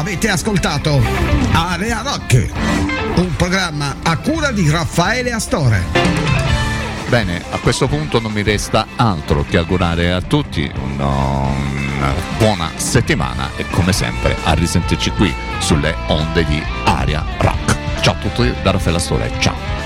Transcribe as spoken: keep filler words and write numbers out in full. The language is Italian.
Avete ascoltato Area Rock, un programma a cura di Raffaele Astore. Bene, a questo punto non mi resta altro che augurare a tutti una, una buona settimana e come sempre a risentirci qui sulle onde di Area Rock. Ciao a tutti da Raffaele Astore, ciao.